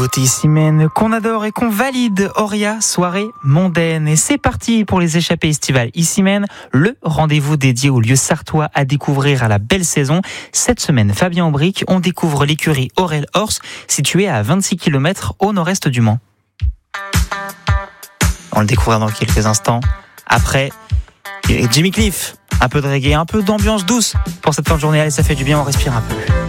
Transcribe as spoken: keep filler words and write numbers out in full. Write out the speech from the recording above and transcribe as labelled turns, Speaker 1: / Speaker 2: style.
Speaker 1: nouveauté Issimène qu'on adore et qu'on valide. Auria, soirée mondaine. Et c'est parti pour les échappées estivales Issimène, le rendez-vous dédié au lieu sartois à découvrir à la belle saison. Cette semaine, Fabien Aubric, on découvre l'écurie Aurel Horse, située à vingt-six kilomètres au nord-est du Mans. On le découvrira dans quelques instants. Après, Jimmy Cliff, un peu de reggae, un peu d'ambiance douce pour cette fin de journée. Allez, ça fait du bien, on respire un peu.